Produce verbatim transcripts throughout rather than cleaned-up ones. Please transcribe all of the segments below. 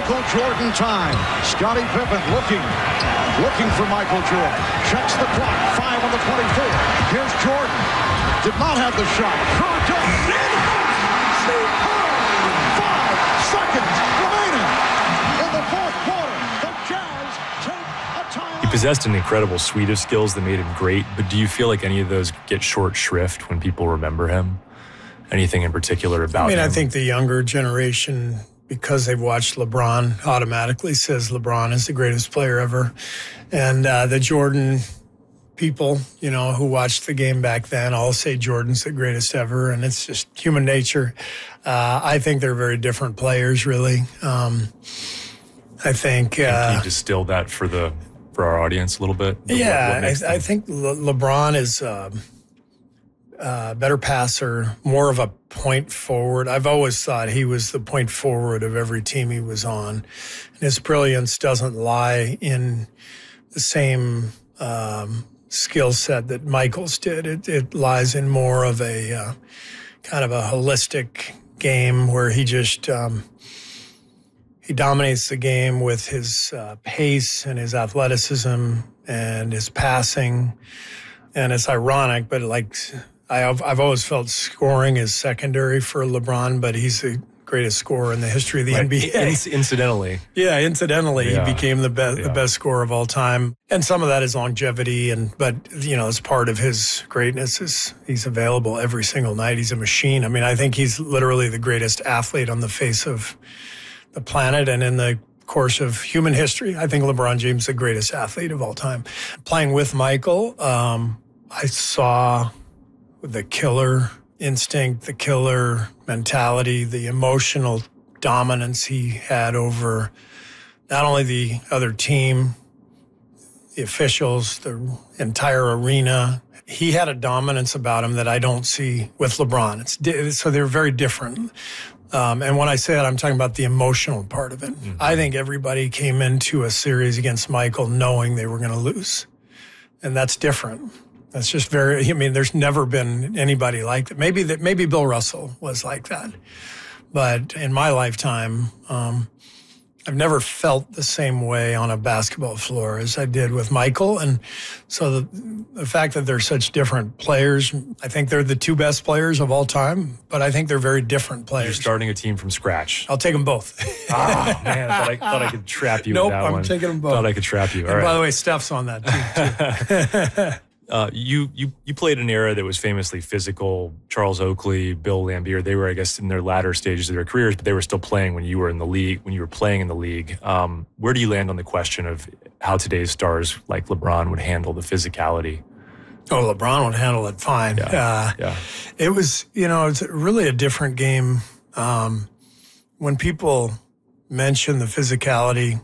Michael Jordan time. Scottie Pippen looking, looking for Michael Jordan. Checks the clock. Five on the twenty-four. Here's Jordan. Did not have the shot. Kerr does. Steve Kerr. Five seconds remaining in the fourth quarter. The Jazz take a timeout. He possessed an incredible suite of skills that made him great, but do you feel like any of those get short shrift when people remember him? Anything in particular about him? I mean, him? I think the younger generation, because they've watched LeBron, automatically says LeBron is the greatest player ever. And uh, the Jordan people, you know, who watched the game back then all say Jordan's the greatest ever, and it's just human nature. Uh, I think they're very different players, really. Um, I think... Can uh, you distill that for the for our audience a little bit? Yeah, what, what I, I think Le- LeBron is... Uh, Uh, better passer, more of a point forward. I've always thought he was the point forward of every team he was on. And his brilliance doesn't lie in the same um, skill set that Michael's did. It, it lies in more of a uh, kind of a holistic game where he just um, he dominates the game with his uh, pace and his athleticism and his passing. And it's ironic, but like... I've, I've always felt scoring is secondary for LeBron, but he's the greatest scorer in the history of the right. N B A. In- incidentally. Yeah, incidentally, yeah. he became the best yeah. the best scorer of all time. And some of that is longevity, and but, you know, as part of his greatness is he's available every single night. He's a machine. I mean, I think he's literally the greatest athlete on the face of the planet and in the course of human history. I think LeBron James is the greatest athlete of all time. Playing with Michael, um, I saw... the killer instinct, the killer mentality, the emotional dominance he had over not only the other team, the officials, the entire arena. He had a dominance about him that I don't see with LeBron. It's di- so they're very different. Um, and when I say that, I'm talking about the emotional part of it. Mm-hmm. I think everybody came into a series against Michael knowing they were going to lose. And that's different. That's just very, I mean, there's never been anybody like that. Maybe that, maybe Bill Russell was like that. But in my lifetime, um, I've never felt the same way on a basketball floor as I did with Michael. And so the, the fact that they're such different players, I think they're the two best players of all time, but I think they're very different players. You're starting a team from scratch. I'll take them both. Oh, man, I thought I, thought I could trap you nope, with that I'm one. taking them both. Thought I could trap you. All and right. by the way, Steph's on that team, too. Uh, you, you you played an era that was famously physical. Charles Oakley, Bill Laimbeer, they were, I guess, in their latter stages of their careers, but they were still playing when you were in the league, when you were playing in the league. Um, where do you land on the question of how today's stars like LeBron would handle the physicality? Oh, LeBron would handle it fine. Yeah, uh, yeah. It was, you know, it's really a different game. Um, when people mention the physicality,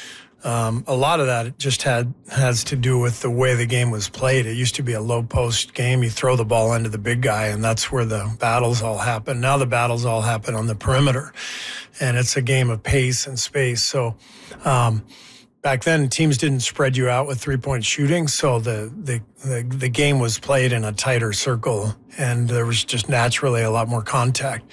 Um, a lot of that just had has to do with the way the game was played. It used to be a low post game. You throw the ball into the big guy, and that's where the battles all happen. Now the battles all happen on the perimeter, and it's a game of pace and space. So um, back then, teams didn't spread you out with three-point shooting, so the, the the the game was played in a tighter circle, and there was just naturally a lot more contact.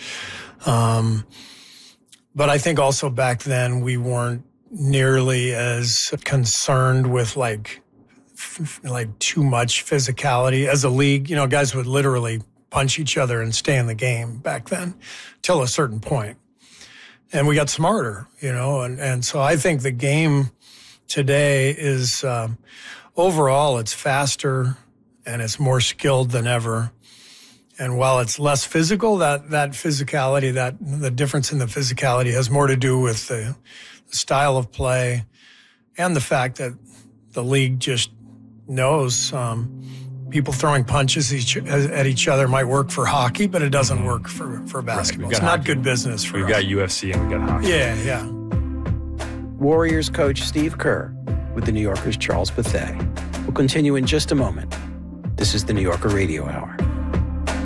Um, but I think also back then we weren't nearly as concerned with like f- like too much physicality as a league. You know, guys would literally punch each other and stay in the game back then till a certain point. And we got smarter, you know, and, and so I think the game today is um, overall it's faster and it's more skilled than ever. And while it's less physical, that that physicality, that the difference in the physicality has more to do with the style of play and the fact that the league just knows um, people throwing punches each, at each other might work for hockey, but it doesn't work for, for basketball. Right, it's not hockey. Good business for We've us. got U F C and we've got hockey. Yeah, yeah. Warriors coach Steve Kerr with the New Yorker's Charles Bethea. We'll continue in just a moment. This is the New Yorker Radio Hour.